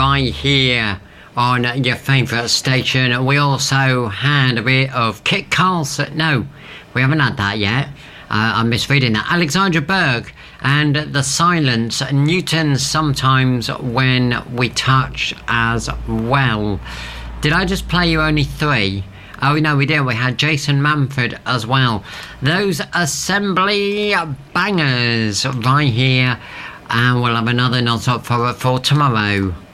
right here on your favourite station. We also had a bit of Kit Carlson. No, we haven't had that yet. I'm misreading that. Alexandra Berg and The Silence. Newton Sometimes When We Touch as well. Did I just play you only 3? Oh no, we did. We had Jason Manford as well. Those Assembly bangers right here. And we'll have another non-stop for tomorrow.